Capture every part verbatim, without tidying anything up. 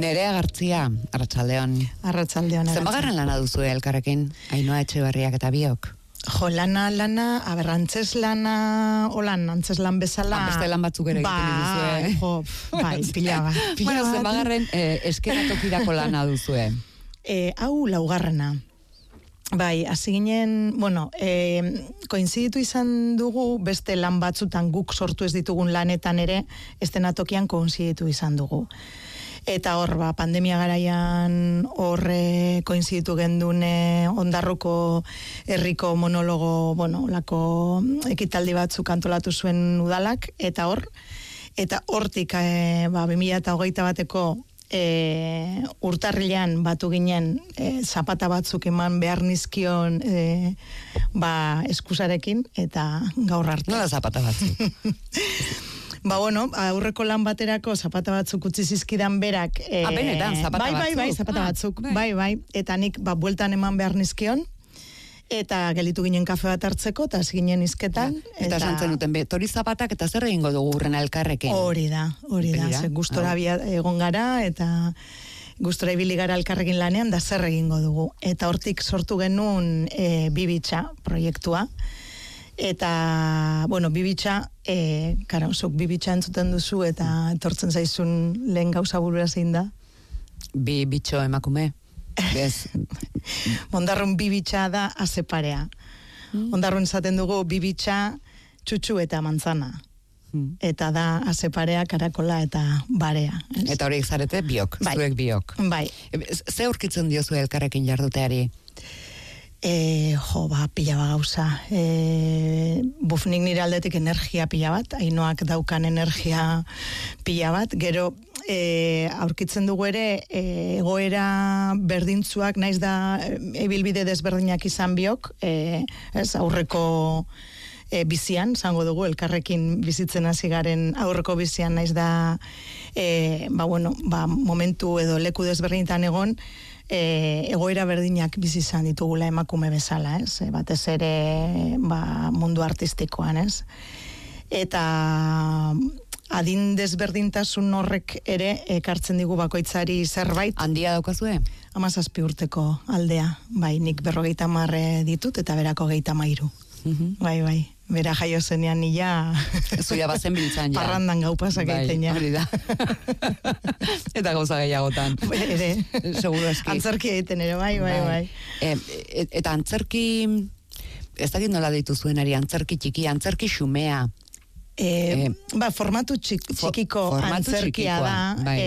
Nerea Gartzia, Arratsaldeon. Arratsaldeon. Zenbagarren lana duzu elkarrekin, Ainhoa Etxeberriak eta biok? Jo, lana, lana, aber, antzes lana, holan, antzes lan bezala... Beste lan batzuk ere egiten duzue. Jo, bai, pila bat. Bueno, zenbagarren eh, eskenatokirako lana duzue. Eh, hau laugarrena. Bai, hasi ginen, bueno, eh, koinziditu izan dugu, beste lan batzutan guk sortu ez ditugun lanetan ere, estenatokian koinziditu izan dugu. Eta hor, ba, pandemia garaian horre koinziditu gendune Ondarruko herriko monologo, bueno, lako ekitaldi batzuk antolatu zuen udalak, eta hor, eta hortik, e, ba, bi mila hogeita bateko E, urtarrilean batu ginen e, zapata batzuk eman behar nizkion e, ba, eskusarekin eta gaur arte. Nola zapata batzuk? Ba, bueno, aurreko lan baterako zapata batzuk utzi zizkidan berak. E, ah, benetan, zapata bai, batzuk? Bai, bai, zapata ah, batzuk, bai. bai, bai. Eta nik, ba, bueltan eman behar nizkion, eta gelitu ginen kafe bat hartzeko, eta hasi ginen izketan. Ja, eta esan zen duten, tori zapatak eta zer egingo dugu urren elkarrekin? Hori da, hori da, ze gustora oh. egon gara, eta gustora ibili gara elkarrekin lanean, da zer egingo dugu. Eta hortik sortu genuen e, Bibitxa proiektua, eta, bueno, Bibitxa, e, kara, osok Bibitxa entzuten duzu, eta etortzen zaizun lehen gauza burura zein da? Bi bitxo emakume. Bez. Ondarrun Bibitxa da azeparea. Mm. Ondarrun esaten dugu Bibitxa, txutxu eta mantzana. Mm. Eta da azeparea, karakola eta barea. Ez? Eta horiek zarete biok, bai. Zuek biok. Bai. Ze aurkitzen diozu elkarrekin jarduteari? E, jo, ba, pila ba gauza. E, bufnik nire aldetik energia pila bat, Ainhoak daukan energia pila bat, gero e, aurkitzen dugu ere e, egoera berdintzuak, naiz da ebilbide desberdinak izan biok, e, ez, aurreko e, bizian, zango dugu, elkarrekin bizitzen hasi garen aurreko bizian, naiz da e, ba, bueno, ba, momentu edo leku desberdinetan egon, E, egoera berdinak bizi izan ditugula emakume bezala, ez? E, batez ere ba, mundu artistikoan, ez? Eta adin desberdintasun horrek ere ekartzen digu bakoitzari zerbait. Handia daukazue? Hamazazpi urteko aldea, bai, nik berrogeita hamar ditut eta berako geita hamairu. Mm-hmm. Bai, bai. Bera jaio zenean nila... Zuia bazen biltzan, ja. Parrandan gau pasak egiten, ja. Hori da. Eta gauza gehiagotan. Ere. Seguro eski. Antzerki egiten ere, bai, bai, bai. E, et, eta antzerki... Ez dakit nola ditu zuenari, antzerki txiki, antzerki xumea. E, e, ba, formatu txik, txikiko formatu antzerkia txikikoa, da. Bai.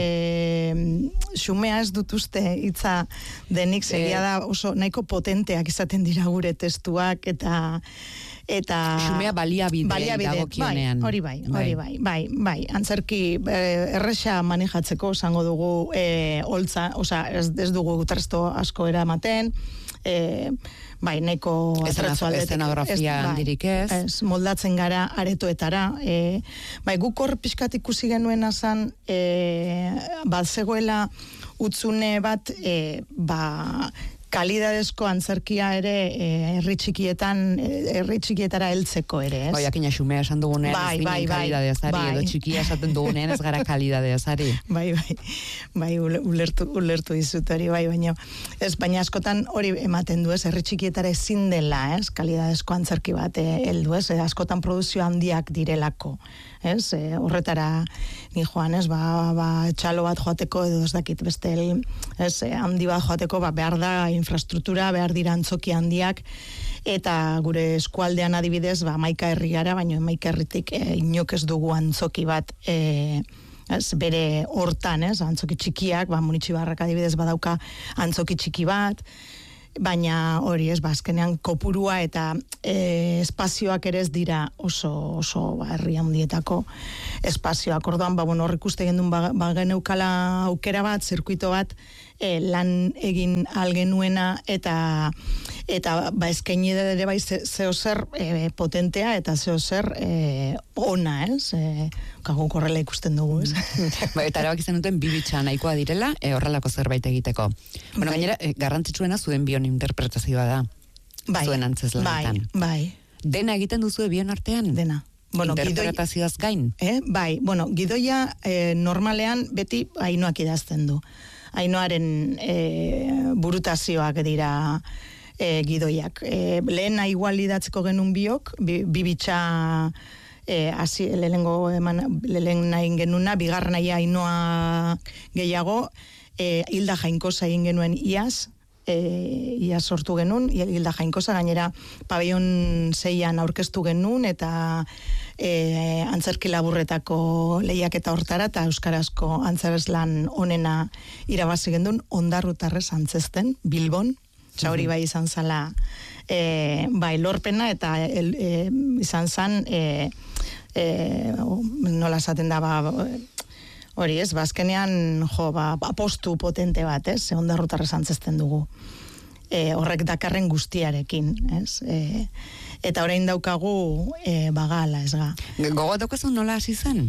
E, xumea ez dut uste hitza denik, segia da oso nahiko potenteak izaten dira gure testuak, eta... eta xumea baliabide, baliabide dagokionean. Bai, hori bai, hori bai, bai, bai, antzerki eh, erresa manejatzeko zango dugu eh, holtza, osea, ez, ez dugu tresto asko eramaten, eh, bai, neko eszenografia handirik ez. Ez, moldatzen gara aretoetara, eh, bai, guk hor pixkat ikusi genuen azan, eh, bat zegoela utzune bat, eh, ba, kalidadezko antzerkia ere herri e, txikietan herri txikietara heltzeko ere, ez? Bai, jakina xumea esan dugunean bai, ez ginen bai, kalidadeaz ari, bai. edo txikia esaten dugunean ez gara kalidadeaz ari. Bai, bai, bai, ulertu, ulertu dizut hori, bai, baina ez, baina askotan hori ematen du, ez, herri txikietara ezin dela, ez, kalidadezko antzerki bat heldu, ez, askotan produzio handiak direlako, ez, e, horretara ni joan, ez, ba, ba, txalo bat joateko, edo ez dakit beste, ez, handi bat joateko, ba, behar da infrastruktura, behar dira antzoki handiak, eta gure eskualdean adibidez, ba, maika herri gara, baina maika herritik e, inok ez dugu antzoki bat e, ez, bere hortan, ez, antzoki txikiak, ba, Munitxibarrak adibidez badauka antzoki txiki bat, baina hori ez, ba, azkenean kopurua eta e, espazioak ere ez dira oso, oso ba, herri handietako espazioak. Orduan, ba, bueno, hor ikuste gendun ba, ba geneukala aukera bat, zirkuito bat, e, lan egin algenuena eta eta ba eskaini ere bai zeo zer e, potentea eta zeo zer e, ona, ez? E, kago korrela ikusten dugu, ez? Ba, eta erabak izan duten Bibitxa nahikoa direla, e, horrelako zerbait egiteko. Bueno, bai. Gainera, e, garrantzitsuena zuen bion interpretazioa da. Bai. Zuen antzeslanetan. Bai, bai. Dena egiten duzu bion artean? Dena. bueno, interpretazioaz gain? Eh, bai, bueno, gidoia eh, normalean beti Ainoak idazten du. Ainoaren eh, burutazioak dira eh, gidoiak. Eh, lehen igual idatzeko genuen biok, bi, bibitxa eh, hasi lehengo eman lehen nahi genuna, bigarren nahi Ainoa gehiago, eh, Hilda Jainkosa egin genuen iaz, E, ia sortu genuen, Hilda Jainkosa gainera pabellon zeian aurkeztu genuen eta e, antzerki laburretako lehiaketa hortara eta euskarazko antzerreslan onena irabazi genuen ondarrutarrez antzesten, Bilbon, eta hori bai izan zala e, bai lorpena eta el, e, izan zan e, e, nola esaten da ba, hori ez, bazkenean, jo, ba, apostu potente bat, ez, ondarrutarrez antzesten dugu. E, horrek dakarren guztiarekin, ez. E, eta orain daukagu e, bagala, ez ga. Gogotokazu nola hasi zen?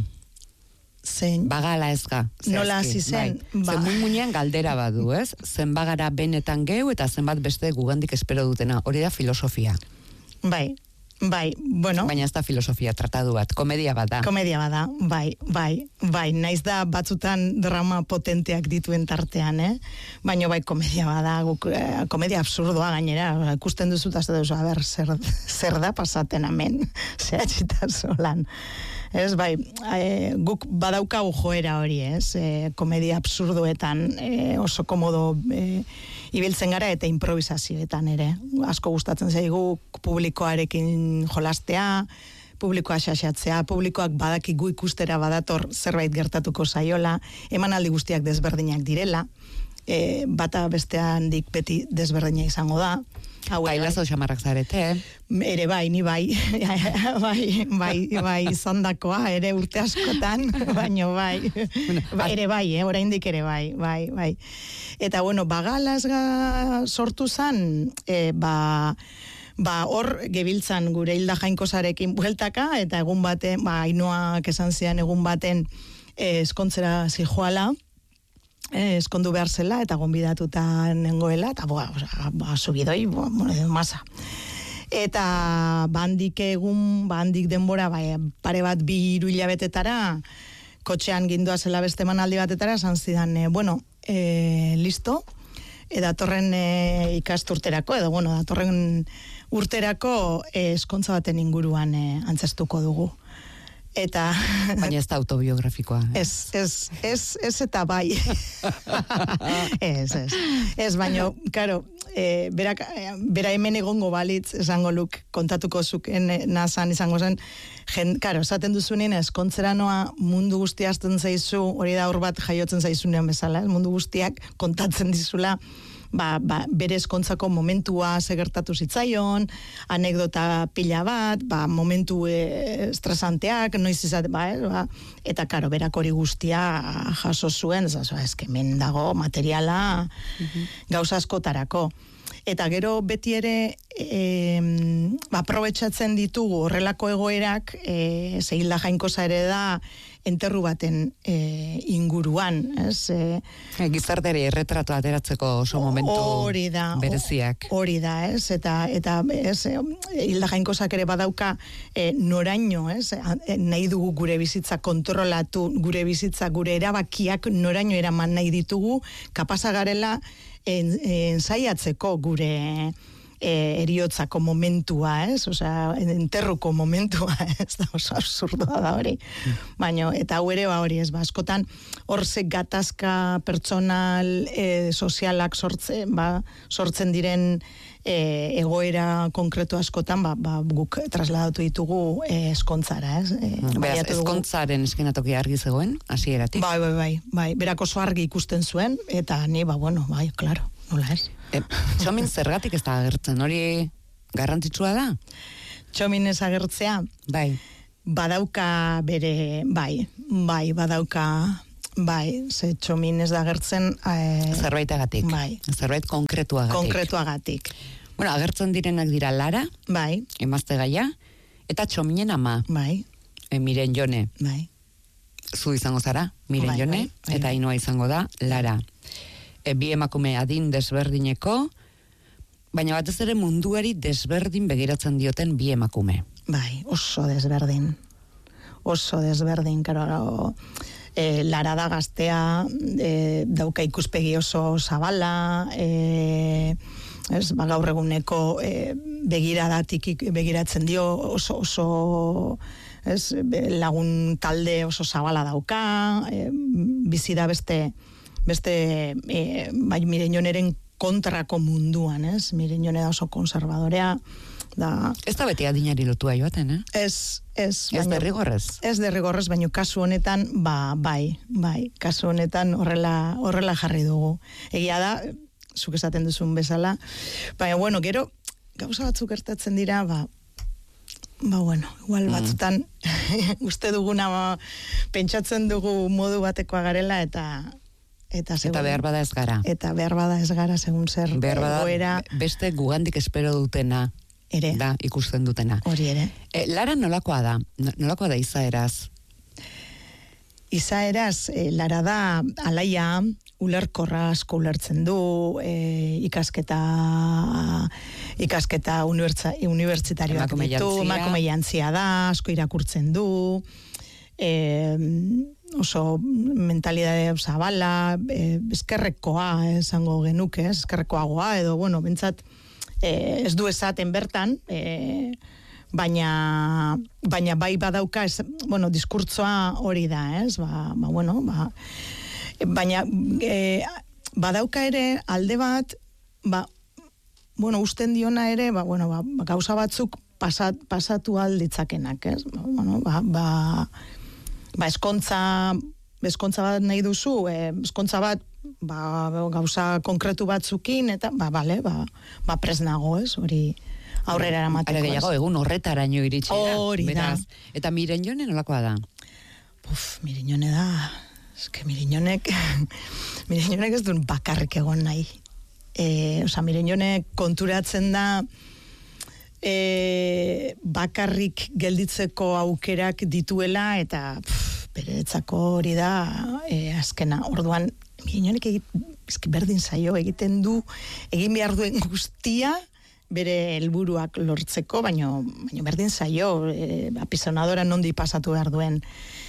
Zein? Bagala ez ga. Nola hasi zen? Bai. Ba. Zen muimunean galdera badu, ez? Zen bagara benetan geu eta zenbat beste gugandik espero dutena. Hori da filosofia. Bai. Bai, bueno. Baina ez da filosofia tratadu bat, komedia bat da. Komedia bat da, bai, bai, bai, naiz da batzutan drama potenteak dituen tartean, eh? Baina bai, komedia bat da, guk, eh, komedia absurdoa gainera, ikusten duzu eta duzu, a ber, zer, zer da pasaten amen, zehatxita solan. Ez, bai, e, guk badaukagu joera hori, ez, e, komedia absurdoetan e, oso komodo e, ibiltzen gara eta improvisazioetan ere. Asko gustatzen zaigu publikoarekin jolastea, publikoa xaxatzea, publikoak badaki gu ikustera badator zerbait gertatuko zaiola, emanaldi guztiak desberdinak direla, e, bata besteandik beti desberdina izango da. Bailazo xamarrak zarete, eh? Ere bai, ni bai, bai, bai, bai, izandakoa, ere urte askotan, baino bai, bueno, ba, ere bai, eh, oraindik ere bai, bai, bai. Eta bueno, bagalazga sortu zan, eh, ba, ba, hor gebiltzan gure Hilda Jainkosarekin bueltaka, eta egun baten, ba, Ainoak esan zian egun baten eh, eskontzera zijoala, Eh, eskondu behar zela eta gonbidatuta nengoela eta boa, ba, subidoi bo, masa eta bandik egun bandik denbora ba, pare bat bi hiru hilabetetara kotxean gindua zela beste emanaldi batetara esan zidan, eh, bueno, eh, listo eta datorren eh, ikasturterako edo bueno, datorren urterako eh, eskontza baten inguruan eh, antzestuko dugu. Eta baina ez da autobiografikoa. Eh? Ez, ez, ez, ez eta bai. ez, ez. Ez, baina, karo, e, berak, bera hemen egongo balitz, esango luk, kontatuko zuken nazan izango zen, jen, karo, esaten duzunen, eskontzera noa mundu guztia azten zaizu, hori da hor bat jaiotzen zaizunean bezala, mundu guztiak kontatzen dizula, Ba, ba, bere eskontzako momentua segertatu zitzaion, anekdota pila bat, ba, momentu e, estresanteak, noiz izate, ba, eh, ba, eta karo, berak hori guztia jaso zuen, ez da, hemen dago materiala uh-huh. gauza askotarako. Eta gero beti ere e, ba, aprobetxatzen ditugu horrelako egoerak, e, ze Hilda Jainkosa ere da enterru baten e, inguruan, ez? E, Gizarteri erretratu ateratzeko oso momentu hori da, bereziak. Hori da, ez? Eta, eta ez, Hilda Jainkosak ere badauka e, noraino, ez? Nahi dugu gure bizitza kontrolatu, gure bizitza, gure erabakiak noraino eraman nahi ditugu, kapasa garela ensaiatzeko gure e, eriotzako momentua, ez? Osea, enterruko momentua, ez da, oso absurdoa da hori. Mm. Baina, eta hau ere, ba hori, ez, ba, askotan, hor ze gatazka pertsonal, e, sozialak sortzen, ba, sortzen diren e, egoera konkretu askotan, ba, ba, guk trasladatu ditugu e, eskontzara, ez? E, Beraz, eskontzaren eskenatoki argi zegoen, hasieratik. Bai, bai, bai, bai, berak oso argi ikusten zuen, eta ni, ba, bueno, bai, claro, nola ez? E, txomin zergatik ez da agertzen, hori garrantzitsua da? Txomin ez agertzea? Bai. Badauka bere, bai, bai, badauka, bai, ze txomin ez da agertzen... E, Zerbaitagatik. Bai. Zerbait konkretuagatik. Konkretuagatik. Bueno, agertzen direnak dira Lara, bai, emazte gaia, eta txominen ama. Bai. E, Miren Jone. Bai. Zu izango zara, Miren bai, Jone, bai, bai, eta Ainoa izango da Lara. E, bi emakume adin desberdineko, baina batez ere munduari desberdin begiratzen dioten bi emakume. Bai, oso desberdin. oso desberdin, karo, e, larada gaztea e, dauka ikuspegi oso zabala, e, ez, ba, gaur eguneko e, begiradatik begiratzen dio oso, oso ez, lagun talde oso zabala dauka, e, bizi da beste, beste e, bai, Mireñoneren kontrako munduan, ez? Mireñone da oso konservadorea, da... Ez da beti adinari lotua joaten, eh? Ez, ez. Ez derrigorrez. Ez derrigorrez, baina kasu honetan, ba, bai, bai, kasu honetan horrela, horrela jarri dugu. Egia da, zuk esaten duzun bezala, baina, bueno, gero, gauza batzuk gertatzen dira, ba, ba, bueno, igual batzutan, mm. uste duguna, ba, pentsatzen dugu modu batekoa garela, eta... Eta, segun, eta behar bada ez gara. Eta behar bada ez gara, segun zer. Behar bada, goera, beste gugandik espero dutena. Ere. Da, ikusten dutena. Hori ere. E, Lara nolakoa da? Nolakoa da izaeraz? Izaeraz, e, Lara da alaia, ulerkorra asko ulertzen du, e, ikasketa ikasketa unibertsitarioak ditu, emakume jantzia da, asko irakurtzen du, e, oso mentalidade zabala, e, eskerrekoa esango genuke, eskerrekoagoa, edo, bueno, bentsat, e, ez du esaten bertan, e, baina, baina bai badauka, ez, bueno, diskurtzoa hori da, ez, ba, ba bueno, ba, baina e, badauka ere alde bat, ba, bueno, usten diona ere, ba, bueno, ba, gauza batzuk pasat, pasatu alditzakenak, ez, ba, bueno, ba, ba, ba, eskontza, eskontza bat nahi duzu, e, eskontza bat, ba, gauza konkretu batzukin, eta, ba, bale, ba, ba presnago, ez, hori aurrera eramateko. Ara gehiago, egun horretaraino iritsi da. Hori da. Eta Mireñone nolakoa da? Uf, Mireñone da, eske Mireñonek, Mireñonek ez duen bakarrik egon nahi. E, oza, Mireñone konturatzen da, E, bakarrik gelditzeko aukerak dituela, eta pff, beretzako hori da e, azkena, orduan Mireñonek egit, berdin zaio egiten du, egin behar duen guztia bere helburuak lortzeko, baino, baino berdin zaio, e, apisonadora nondi pasatu behar duen.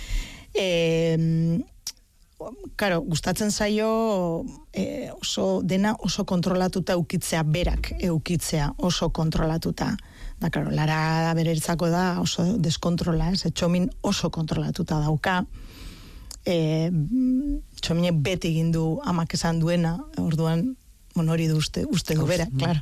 E, Karo, gustatzen zaio e, oso dena oso kontrolatuta eukitzea, berak eukitzea oso kontrolatuta. Da, karo, Lara beretzako da oso deskontrola, ez? Txomin oso kontrolatuta dauka. E, Txomine beti egin du amak esan duena, orduan, bueno, hori du uste, uste du berak, klaro.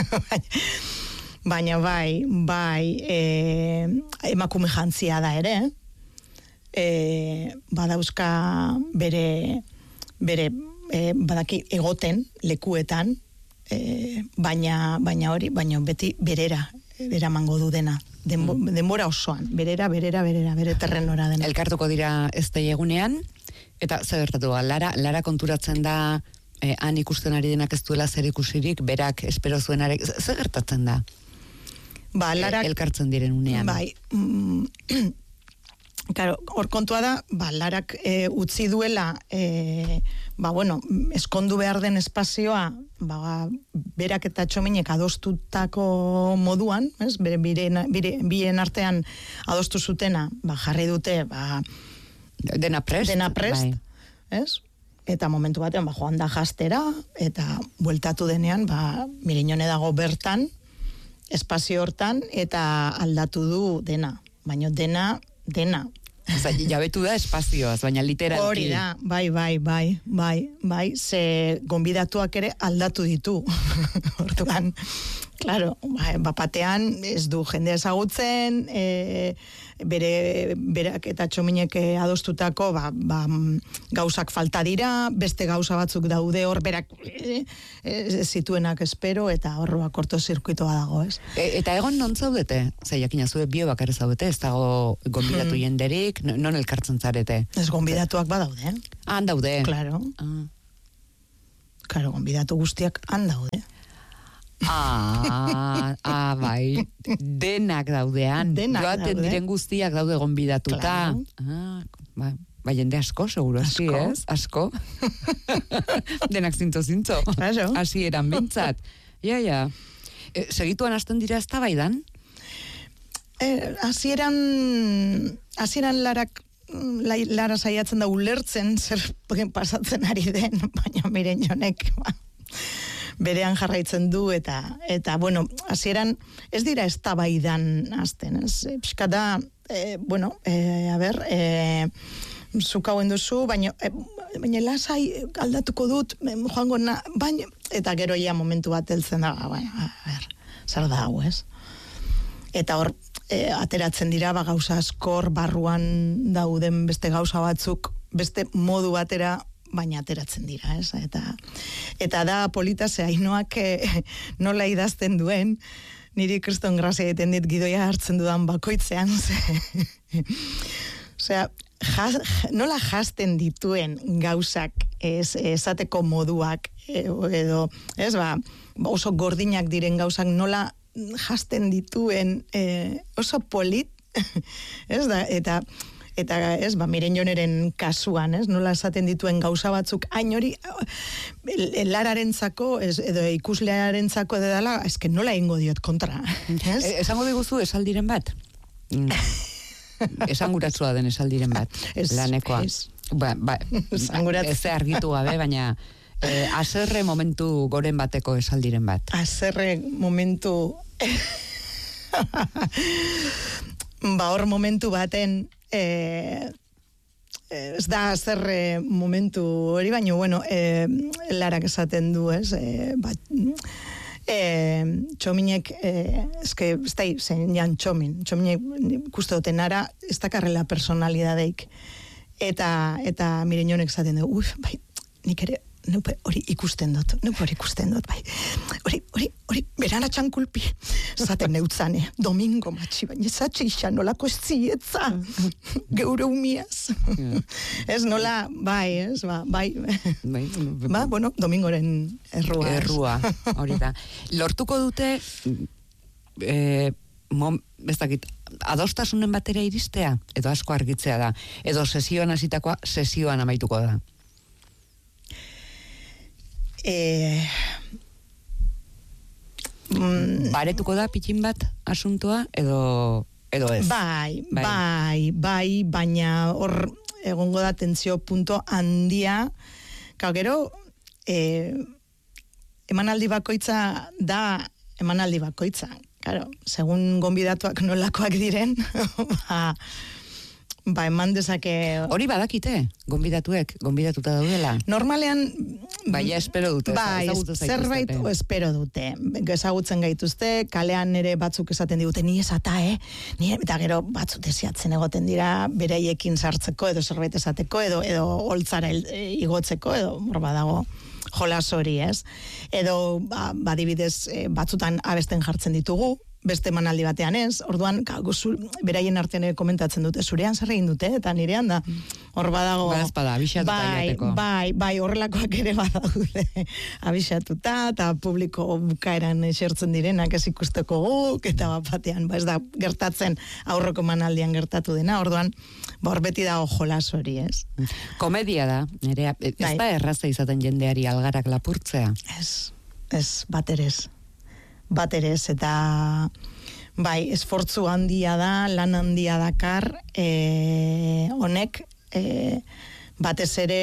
Baina bai, bai, e, emakume jantzia da ere, eh? E, badauzka bere bere e, badaki egoten lekuetan, e, baina baina hori baina beti berera eramango du dena, Denbo, mm. denbora osoan, berera berera berera bere terrenora dena. Elkartuko dira eztei egunean, eta zer gertatu da, Lara, Lara konturatzen da, e, han ikusten ari denak ez duela zer ikusirik, berak espero zuenarek, zer gertatzen da? Ba, Larak, e, elkartzen diren unean. Bai, mm, Claro, hor kontua da, ba, Larak e, utzi duela, e, ba, bueno, eskondu behar den espazioa, ba, berak eta Txominek adostutako moduan, ez, bere, bire, bire, bien artean adostu zutena, ba, jarri dute, ba, dena prest, dena prest, bai. Ez? Eta momentu batean, ba, joan da jastera, eta bueltatu denean, ba, Mireñone dago bertan, espazio hortan, eta aldatu du dena, baina dena, dena. Oza, jabetu da espazioaz, baina literalki. Hori da, bai, bai, bai, bai, bai, ze gonbidatuak ere aldatu ditu. Orduan, claro, ba, bapatean ez du jende ezagutzen, e, bere, berak eta Txominek adostutako, ba, ba, gauzak falta dira, beste gauza batzuk daude hor, berak e, e, zituenak espero, eta horroa kortozirkuitoa dago, ez? E, eta egon non zaudete? Zer, jakina zue bio bakar zaudete, ez dago gonbidatu hmm. jenderik, non elkartzen zarete? Ez gonbidatuak badaude, eh? Han daude. Claro. Ah. Claro, gonbidatu guztiak han daude. Ah, ah, bai, denak daudean. Denak joaten daude. Diren guztiak daude gonbidatuta. Claro. Ah, bai. Bai, jende asko, seguro, asko. Ez? Asko. Denak zintzo-zintzo. Claro. Asi eran bintzat. Ja, ja. E, segituan hasten dira ez tabaidan? Eh, hasieran hasieran larak Lara saiatzen da ulertzen zer pasatzen ari den, baina Miren Jonek ba, berean jarraitzen du eta eta bueno, hasieran ez dira eztabaidan hasten, ez pixka da eh, bueno, eh, a ber, eh, zuk hauen duzu, baina eh, baina lasai aldatuko dut, joango na, baina eta gero ja momentu bat heltzen da, baina a ber, zer da hau, ez? Eta hor E, ateratzen dira ba gauza askor barruan dauden beste gauza batzuk beste modu batera baina ateratzen dira, ez? Eta eta da polita ze Ainoak e, nola idazten duen, niri kriston grazia egiten dit gidoia hartzen dudan bakoitzean, ze osea, jas, nola jasten dituen gauzak ez, esateko moduak edo, ez ba, oso gordinak diren gauzak nola jasten dituen eh, oso polit, ez da, eta eta ez, ba, Miren Joneren kasuan, ez, nola esaten dituen gauza batzuk, hain hori Lararentzako, ez, edo ikuslearentzako edo dela, eske nola egingo diot kontra, ez? E, esango diguzu esaldiren bat? Esanguratsua den esaldiren bat, es, lanekoa. Es. Ba, ba, ez argitu gabe, baina Eh, aserre momentu goren bateko esaldiren bat. Aserre momentu ba hor momentu baten eh, ez da aserre momentu hori, baina bueno, eh, Larak esaten du, ez? Eh, bat, eh, txominek eh, eske ez da zen jan txomin txominek ikuste duten ara ez dakarrela personalidadeik eta, eta Miren Jonek esaten du, uf, bai, nik ere Nupe hori ikusten dut, nupe hori ikusten dut, bai. Hori, hori, hori, berana txankulpi. Zaten neutzane, domingo matxi, baina zatxe isan nolako ez zietza. Geure umiaz. Ez nola, bai, ez, ba, bai. Ba, bueno, domingoren errua. Errua, hori da. Lortuko dute, eh, mom, ez dakit, adostasunen batera iristea, edo asko argitzea da, edo sesioan hasitakoa sesioan amaituko da. Eh, mm, Baretuko da pitxin bat asuntoa edo edo ez? Bai, bai, bai, bai, baina hor egongo da tentsio punto handia. Gero, eh, emanaldi bakoitza da emanaldi bakoitza. Claro, segun gonbidatuak nolakoak diren, ba Ba, eman dezake... Hori badakite, gonbidatuek, gonbidatuta daudela. Normalean... Baina espero dute. Bai, zerbait espero dute. Ezagutzen gaituzte, kalean ere batzuk esaten digute, ni esata, eh? Ni, eta gero batzuk desiatzen egoten dira, bereiekin sartzeko, edo zerbait esateko, edo edo holtzara igotzeko, edo morba dago jolas hori, ez? Edo, ba, badibidez, batzutan abesten jartzen ditugu, beste manaldi batean ez, orduan zu, beraien artean ere komentatzen dute, zurean zer egin dute, eta nirean da, hor badago... Badazpada, abixatuta bai, iateko. Bai, bai, horrelakoak ere badaude, abixatuta, eta publiko bukaeran esertzen direnak ez ikusteko guk, eta bat batean, ba ez da gertatzen aurreko manaldian gertatu dena, orduan, ba hor beti dago jolas hori, ez? Komedia da, nerea, ez bai. Da erraza izaten jendeari algarak lapurtzea? Ez, ez, baterez. Baterez, eta bai, esfortzu handia da, lan handia dakar, e, honek, e, batez ere,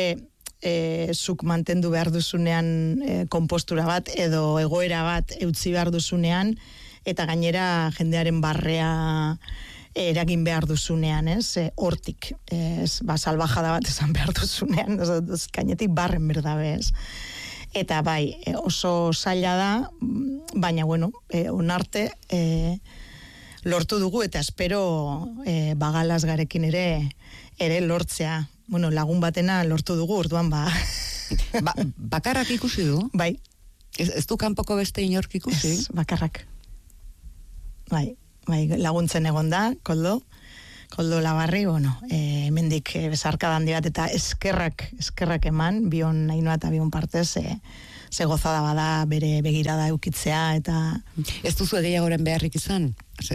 e, zuk mantendu behar duzunean e, kompostura bat, edo egoera bat eutzi behar duzunean, eta gainera jendearen barrea eragin behar duzunean, ez, e, hortik, ez, ba, salbajada bat esan behar duzunean, ez, ez, gainetik barren berdabe, ez. Eta bai, oso zaila da, baina bueno, eh, onarte eh, lortu dugu eta espero eh, bagalaz garekin ere ere lortzea. Bueno, lagun batena lortu dugu, orduan ba. ba bakarrak ikusi du? Bai. Ez, ez du kanpoko beste inork ikusi? Ez, bakarrak. Bai, bai, laguntzen egon da, koldo. Koldo Labarri, bueno, eh, mendik eh, bezarka handi bat, eta eskerrak, eskerrak eman, bion Ainoa eta bion partez, eh, ze gozada bada bere begirada eukitzea, eta... Ez duzu gehiagoren beharrik izan?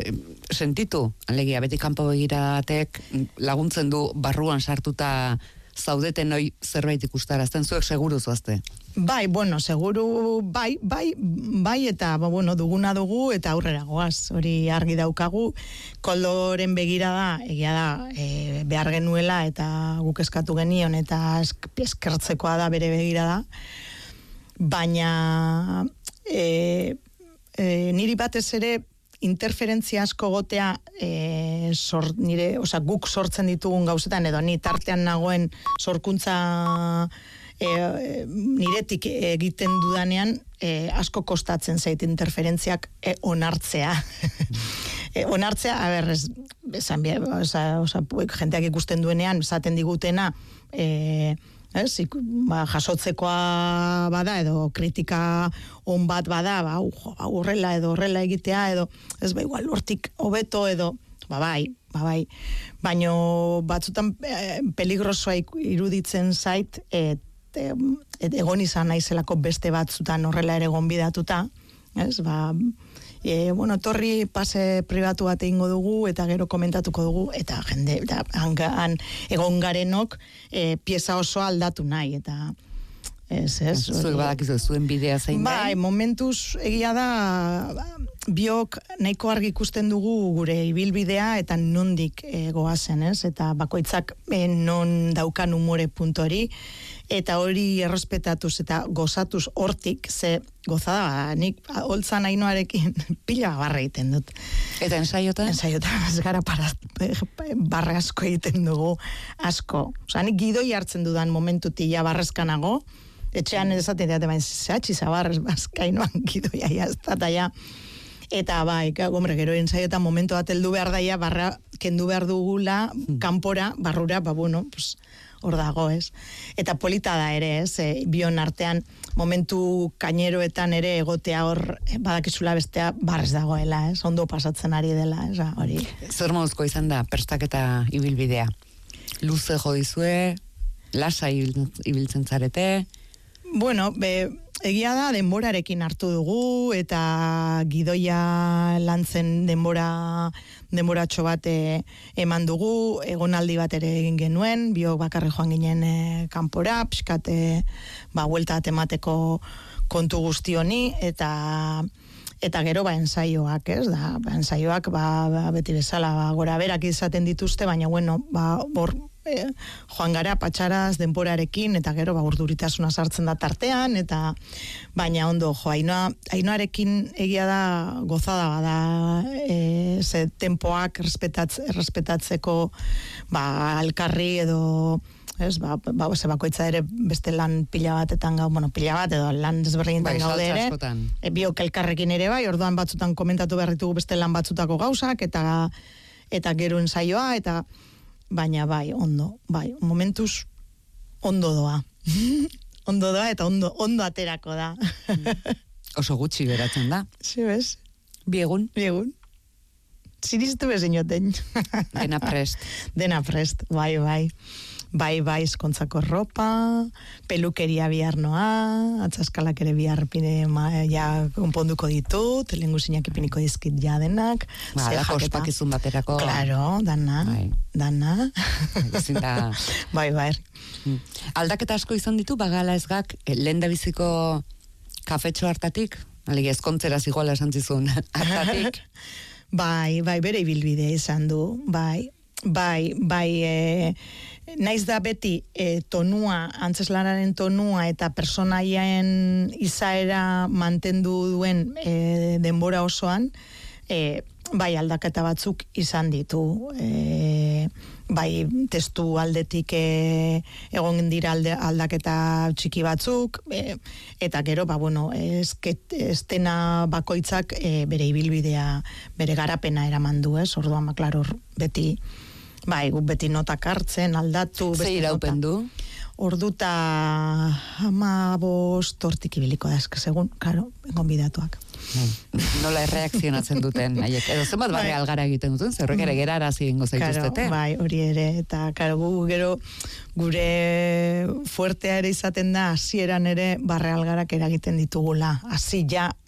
Sentitu, alegia, beti kanpo begiratek laguntzen du barruan sartuta zaudeten hoi zerbait ikustarazten, zuek seguru zuazte? Bai, bueno, seguru, bai, bai, bai, eta, ba, bueno, duguna dugu, eta aurrera goaz, hori argi daukagu, Koldoren begira da, egia da, e, behar genuela, eta guk eskatu genion, eta esk, eskertzekoa da bere begira da, baina, e, e, niri batez ere, interferentzia asko gotea e, sor, nire, oza, guk sortzen ditugun gauzetan, edo ni tartean nagoen sorkuntza e, niretik egiten dudanean e, asko kostatzen zait interferentziak e, onartzea. e, onartzea, a ber, ez, esan, oza, oza, jenteak ikusten duenean, esaten digutena, e, Ez, ik, ba, jasotzekoa bada edo kritika on bat bada, ba, ujo, ba, horrela edo horrela egitea edo, ez ba, igual hortik hobeto edo, ba, bai, ba, bai. Baino batzutan e, peligrosoa iruditzen zait, et, et, et egon izan naizelako beste batzutan horrela ere gonbidatuta, ez, ba, E, bueno, torri pase pribatu bat egingo dugu eta gero komentatuko dugu eta jende, eta han egon garenok e, pieza oso aldatu nahi eta ez, ez. Zuek badakizu, zuen bidea zein da? Bai, momentuz egia da biok nahiko argi ikusten dugu gure ibilbidea eta nondik e, goazen, ez? Eta bakoitzak e, non daukan umore puntori eta hori errespetatuz eta gozatuz hortik, ze gozada, nik holtzan Ainoarekin pila barra egiten dut. Eta ensaiotan? Ensaiotan, ez gara para, barra asko egiten dugu, asko. Osa, nik gidoi hartzen dudan momentutik ja barrezkanago, etxean esaten dira, baina zehatzi zabarrez, bazkainoan gidoia jazta, eta ja, eta bai, hombre, gero ensaiotan momentu bat heldu behar daia, barra kendu behar dugula, kanpora, barrura, ba, bueno, pues, hor dago, ez? Eta polita da ere, ez? E, bion artean momentu kaineroetan ere egotea hor badakizula bestea barrez dagoela, ez? Ondo pasatzen ari dela, ez? Hori. Zer moduzko izan da prestaketa ibilbidea? Luze jo dizue, lasa ibiltzen zarete? Bueno, be, egia da denborarekin hartu dugu eta gidoia lantzen denbora denboratxo bat e, eman dugu, egonaldi bat ere egin genuen, biok bakarri joan ginen e, kanpora, pixkat e, ba, huelta temateko kontu guzti honi, eta eta gero ba ensaioak, ez da, ba, ensaioak ba, ba, beti bezala ba, gora berak izaten dituzte, baina bueno, ba, bor, e, joan gara patxaraz denborarekin, eta gero ba, urduritasuna sartzen da tartean, eta baina ondo, jo, Ainoa, Ainoarekin egia da gozada bada, e, ze tempoak respetatz, respetatzeko ba, alkarri edo ez, ba, ba, ze bakoitza ere beste lan pila batetan gau, bueno, pila bat edo lan desberdinetan bai, gaude ere, e, biok elkarrekin ere bai, orduan batzutan komentatu behar ditugu beste lan batzutako gauzak, eta eta gero ensaioa, eta baina bai, ondo, bai, momentuz ondo doa. Ondo doa eta ondo, ondo aterako da. Oso gutxi geratzen da. Si, bez? Biegun? Biegun. Ziristu bezinoten. Dena prest. Dena prest, bai, bai. Bai, bai, eskontzako ropa, pelukeria bihar noa, atzaskalak ere bihar pine ma, ja konponduko ditut, lenguzinak ipiniko dizkit ja denak. Ba, alako ospakizun baterako. Claro, dana, bai. Dana. Zinta... bai, bai. Aldaketa asko izan ditu, bagala ezgak, lehen da biziko kafetxo hartatik, alegi ezkontzera zigoala esan zizun, hartatik. Bai, bai, bere ibilbide izan du, bai. Bai, bai, e, naiz da beti e, tonua, antzeslanaren tonua eta personaien izaera mantendu duen e, denbora osoan, e, bai aldaketa batzuk izan ditu. E, bai testu aldetik e, egon dira alde, aldaketa txiki batzuk, e, eta gero, ba, bueno, esket, estena bakoitzak e, bere ibilbidea, bere garapena eraman du, ez? Orduan, ba, klaro, beti... Bai, guk beti notak hartzen, aldatu... Ze iraupen du? Orduta ama bost hortik ibiliko da, eske segun, karo, gonbidatuak. Nola erreakzionatzen duten, haiek. Edo zenbat bai. Barre algara egiten duten, zerrek ere gera arazi ingo zaituztete. Bai, hori ere, eta karo, gu gero gure fuertea ere izaten da, hasieran ere barre algarak eragiten ditugula. Hasi ja,